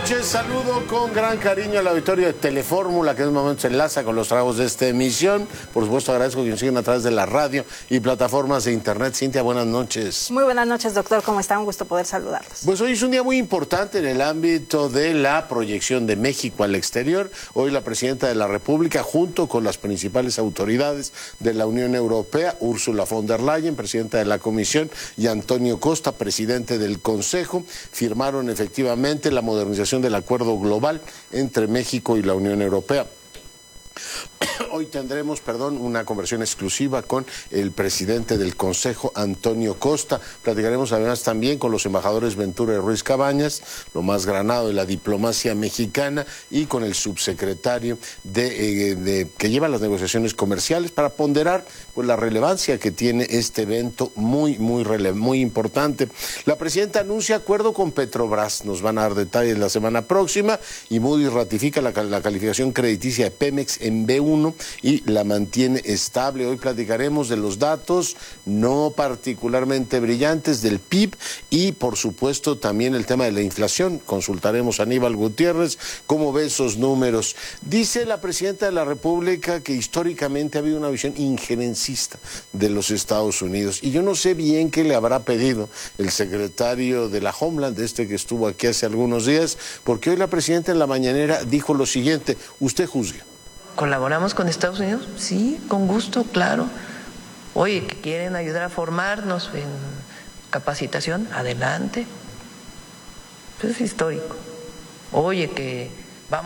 noches, saludo con gran cariño al auditorio de Telefórmula, que en un momento se enlaza con los trabajos de esta emisión. Por supuesto, agradezco que nos sigan a través de la radio y plataformas de internet. Cintia, buenas noches. Muy buenas noches, doctor. ¿Cómo está? Un gusto poder saludarlos. Pues hoy es un día muy importante en el ámbito de la proyección de México al exterior. Hoy la presidenta de la República, junto con las principales autoridades de la Unión Europea, Ursula von der Leyen, presidenta de la Comisión, y Antonio Costa, presidente del Consejo, firmaron efectivamente la modernización del acuerdo global entre México y la Unión Europea. Hoy tendremos, una conversación exclusiva con el presidente del Consejo, Antonio Costa. Platicaremos además también con los embajadores Ventura y Ruiz Cabañas, lo más granado de la diplomacia mexicana, y con el subsecretario que lleva las negociaciones comerciales para ponderar pues la relevancia que tiene este evento muy importante. La presidenta anuncia acuerdo con Petrobras. Nos van a dar detalles la semana próxima, y Moody's ratifica la calificación crediticia de Pemex en B1 y la mantiene estable. Hoy platicaremos de los datos no particularmente brillantes del PIB y, por supuesto, también el tema de la inflación. Consultaremos a Aníbal Gutiérrez cómo ve esos números. Dice la presidenta de la República que históricamente ha habido una visión injerencista de los Estados Unidos, y yo no sé bien qué le habrá pedido el secretario de la Homeland, que estuvo aquí hace algunos días, porque hoy la presidenta en la mañanera dijo lo siguiente: usted juzgue. ¿Colaboramos con Estados Unidos? Sí, con gusto, claro. Oye, que quieren ayudar a formarnos en capacitación, adelante. Eso es histórico. Oye, que